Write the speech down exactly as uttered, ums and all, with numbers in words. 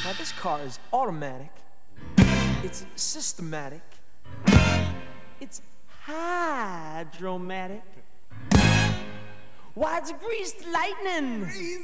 Now this car is automatic, it's systematic, it's hydromatic. Why, it's greased lightning.